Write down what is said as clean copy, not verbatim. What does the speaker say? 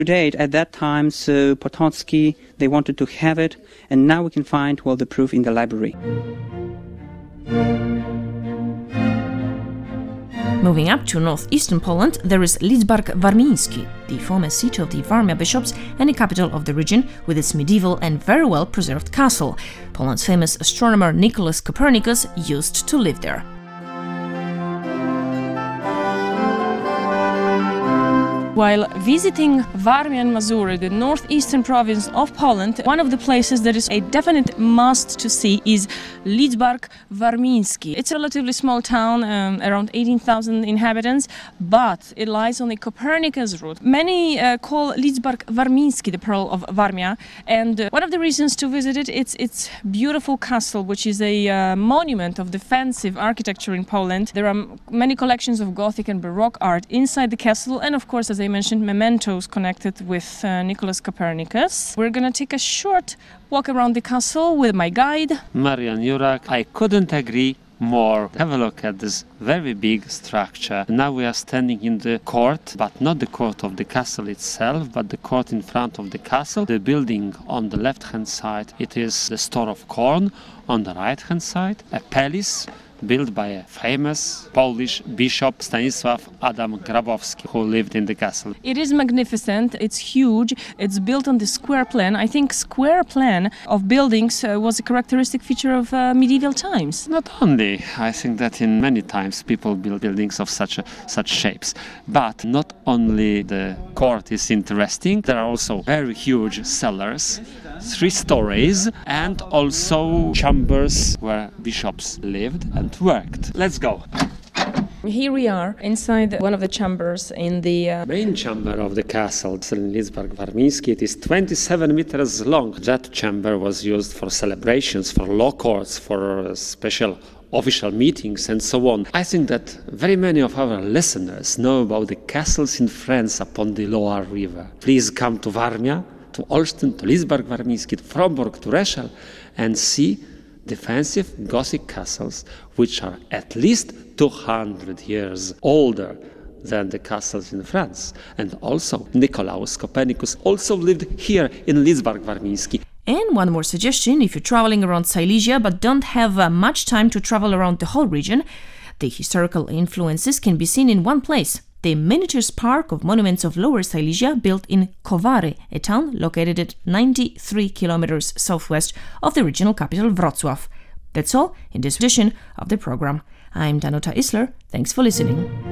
date at that time, so Potocki, they wanted to have it, and now we can find, well, the proof in the library. Moving up to northeastern Poland, there is Lidzbark Warmiński, the former seat of the Warmia bishops and the capital of the region, with its medieval and very well preserved castle. Poland's famous astronomer Nicholas Copernicus used to live there. While visiting Warmia and Mazury, the northeastern province of Poland, one of the places that is a definite must to see is Lidzbark Warmiński. It's a relatively small town, around 18,000 inhabitants, but it lies on the Copernicus route. Many call Lidzbark Warmiński the Pearl of Warmia, and one of the reasons to visit it, it's its beautiful castle, which is a monument of defensive architecture in Poland. There are many collections of Gothic and Baroque art inside the castle, and of course, as I mentioned, mementos connected with Nicholas Copernicus. We're gonna take a short walk around the castle with my guide, Marian Jurak. I couldn't agree more. Have a look at this very big structure. Now we are standing in the court, but not the court of the castle itself, but the court in front of the castle. The building on the left-hand side, it is the store of corn. On the right-hand side, a palace built by a famous Polish bishop, Stanisław Adam Grabowski, who lived in the castle. It is magnificent, it's huge, it's built on the square plan. I think square plan of buildings was a characteristic feature of medieval times. Not only, I think that in many times people build buildings of such shapes, but not only the court is interesting, there are also very huge cellars, 3 stories, and also chambers where bishops lived and worked. Let's go. Here we are inside one of the chambers in the main chamber of the castle in Lidzbark Warmiński. It is 27 meters long. That chamber was used for celebrations, for law courts, for special official meetings and so on. I think that very many of our listeners know about the castles in France upon the Loire River. Please come to Warmia, to Olsztyn, to Lidzbark Warmiński, to Frombork, to Rzeszów, and see defensive Gothic castles, which are at least 200 years older than the castles in France. And also, Nicolaus Copernicus also lived here in Lidzbark Warmiński. And one more suggestion, if you're traveling around Silesia but don't have much time to travel around the whole region, the historical influences can be seen in one place. The miniatures park of monuments of Lower Silesia, built in Kowary, a town located at 93 kilometers southwest of the regional capital Wrocław. That's all in this edition of the program. I'm Danuta Isler. Thanks for listening.